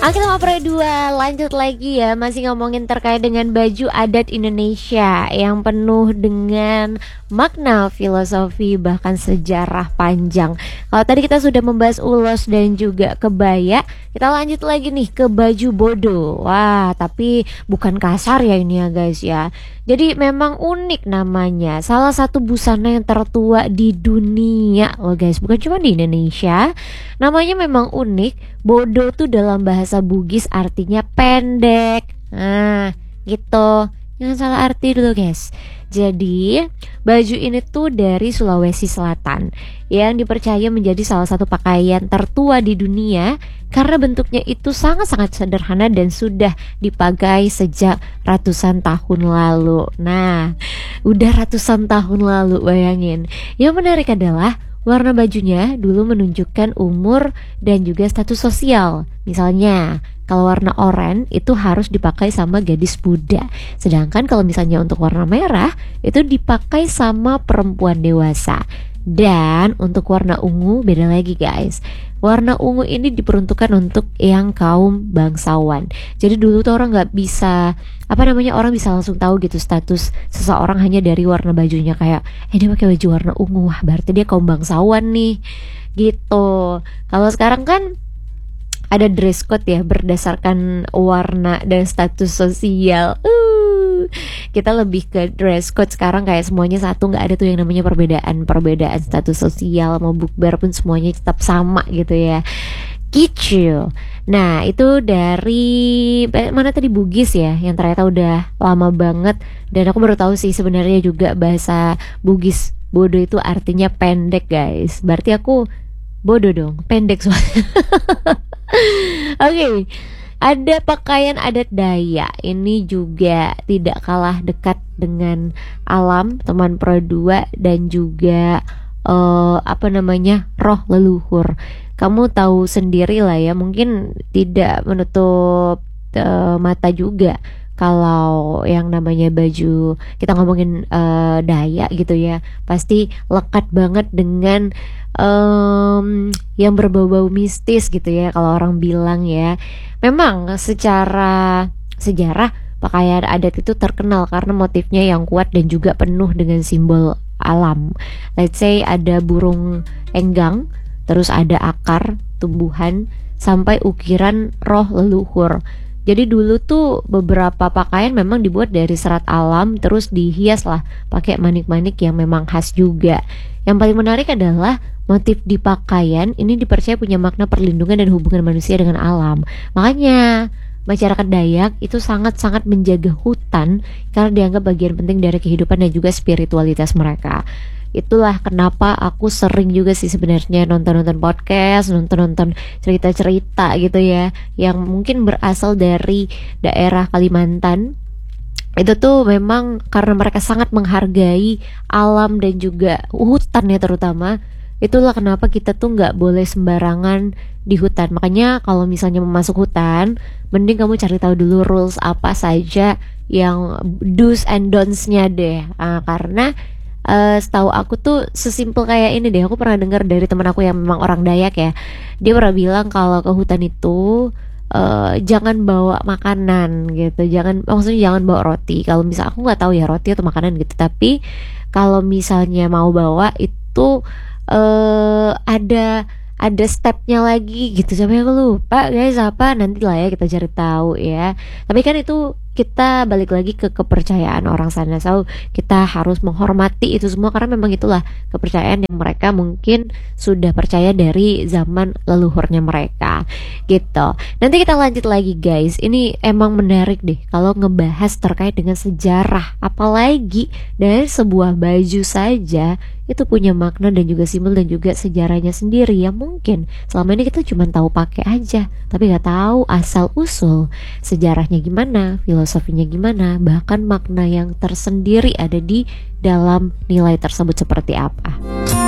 Oke sama Pro 2, lanjut lagi ya. Masih ngomongin terkait dengan baju adat Indonesia yang penuh dengan makna, filosofi, bahkan sejarah panjang. Kalau tadi kita sudah membahas ulos dan juga kebaya, kita lanjut lagi nih ke baju bodo. Wah, tapi bukan kasar ya ini ya guys ya. Jadi memang unik namanya. Salah satu busana yang tertua di dunia loh guys, bukan cuma di Indonesia. Namanya memang unik. Bodo tuh dalam bahasa Bugis artinya pendek. Nah, gitu. Jangan salah arti dulu guys. Jadi, baju ini tuh dari Sulawesi Selatan yang dipercaya menjadi salah satu pakaian tertua di dunia karena bentuknya itu sangat-sangat sederhana dan sudah dipakai sejak ratusan tahun lalu. Nah, udah ratusan tahun lalu, bayangin. Yang menarik adalah warna bajunya dulu menunjukkan umur dan juga status sosial. Misalnya, kalau warna oranye itu harus dipakai sama gadis muda. Sedangkan kalau misalnya untuk warna merah itu dipakai sama perempuan dewasa. Dan untuk warna ungu beda lagi guys. Warna ungu ini diperuntukkan untuk yang kaum bangsawan. Jadi dulu tuh orang nggak bisa, orang bisa langsung tahu gitu status seseorang hanya dari warna bajunya. Kayak dia pakai baju warna ungu, wah berarti dia kaum bangsawan nih gitu. Kalau sekarang kan ada dress code ya berdasarkan warna dan status sosial. Kita lebih ke dress code sekarang, kayak semuanya satu, nggak ada tuh yang namanya perbedaan status sosial. Mau bukber pun semuanya tetap sama gitu ya, gitu. Nah itu dari mana tadi, Bugis ya, yang ternyata udah lama banget. Dan aku baru tahu sih sebenarnya juga bahasa Bugis bodo itu artinya pendek guys. Berarti aku bodoh dong, pendek soalnya. Oke. Ada pakaian adat Dayak. Ini juga tidak kalah dekat dengan alam, teman Pro 2, dan juga roh leluhur. Kamu tahu sendiri lah ya, mungkin tidak menutup mata juga kalau yang namanya baju, kita ngomongin Dayak gitu ya, pasti lekat banget dengan yang berbau-bau mistis gitu ya kalau orang bilang ya. Memang secara sejarah pakaian adat itu terkenal karena motifnya yang kuat dan juga penuh dengan simbol alam. Let's say ada burung enggang, terus ada akar tumbuhan, sampai ukiran roh leluhur. Jadi dulu tuh beberapa pakaian memang dibuat dari serat alam, terus dihias lah pakai manik-manik yang memang khas juga. Yang paling menarik adalah motif di pakaian ini dipercaya punya makna perlindungan dan hubungan manusia dengan alam. Makanya masyarakat Dayak itu sangat-sangat menjaga hutan karena dianggap bagian penting dari kehidupan dan juga spiritualitas mereka. Itulah kenapa aku sering juga sih sebenarnya nonton-nonton podcast, nonton-nonton cerita-cerita gitu ya, yang mungkin berasal dari daerah Kalimantan. Itu tuh memang karena mereka sangat menghargai alam dan juga hutan ya terutama. Itulah kenapa kita tuh nggak boleh sembarangan di hutan. Makanya kalau misalnya mau masuk hutan, mending kamu cari tahu dulu rules apa saja yang do's and don'ts-nya deh. Karena setahu aku tuh sesimpel kayak ini deh. Aku pernah dengar dari teman aku yang memang orang Dayak ya. Dia pernah bilang kalau ke hutan itu jangan bawa makanan gitu. Maksudnya jangan bawa roti. Kalau misal aku nggak tahu ya roti atau makanan gitu. Tapi kalau misalnya mau bawa itu ada stepnya lagi gitu. Sampai aku lupa guys apa, nanti lah ya kita cari tahu ya. Tapi kan itu kita balik lagi ke kepercayaan orang sana. So kita harus menghormati itu semua karena memang itulah kepercayaan yang mereka mungkin sudah percaya dari zaman leluhurnya mereka gitu. Nanti kita lanjut lagi guys. Ini emang menarik deh kalau ngebahas terkait dengan sejarah, apalagi dari sebuah baju saja itu punya makna dan juga simbol dan juga sejarahnya sendiri yang mungkin selama ini kita cuma tahu pakai aja, tapi nggak tahu asal usul sejarahnya gimana, filosofinya gimana, bahkan makna yang tersendiri ada di dalam nilai tersebut seperti apa.